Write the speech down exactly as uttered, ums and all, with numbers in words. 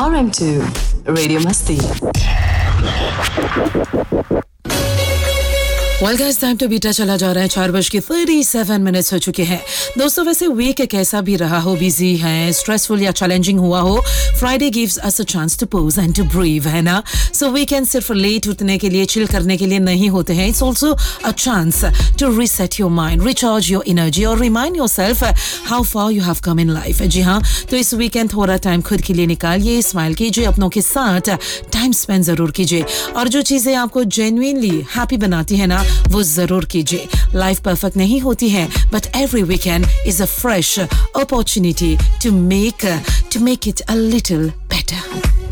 R M two Radio Masti. Well guys, time to beta चला जा रहा है चार बज के सैंतीस मिनट्स हो चुके हैं दोस्तों। वैसे वीक कैसा भी रहा हो, बिजी है, स्ट्रेसफुल या चैलेंजिंग हुआ हो, Friday gives us a chance to pause and to ब्रीव, है ना। सो वीकेंड सिर्फ लेट उठने के लिए, चिल करने के लिए नहीं होते हैं। It's also a chance to reset your mind, recharge your energy और remind yourself how far you have come in life. जी हाँ, तो इस वीकेंड थोड़ा टाइम खुद के लिए निकालिए, स्माइल कीजिए, अपनों के साथ टाइम स्पेंड जरूर कीजिए और जो चीजें आपको जेन्युइनली हैप्पी बनाती है ना, वो जरूर कीजिए। लाइफ परफेक्ट नहीं होती है, but every weekend is a fresh opportunity to make to make it a little better.